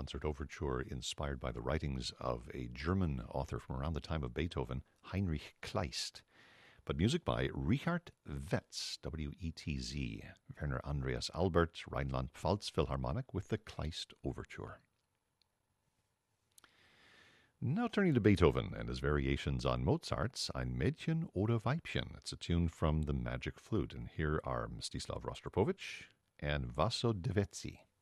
concert overture inspired by the writings of a German author from around the time of Beethoven, Heinrich Kleist. But music by Richard Wetz, W-E-T-Z, Werner Andreas Albert, Rheinland-Pfalz Philharmonic with the Kleist Overture. Now turning to Beethoven and his variations on Mozart's Ein Mädchen oder Weibchen. It's a tune from The Magic Flute, and here are Mstislav Rostropovich and Vaso Dvetzky.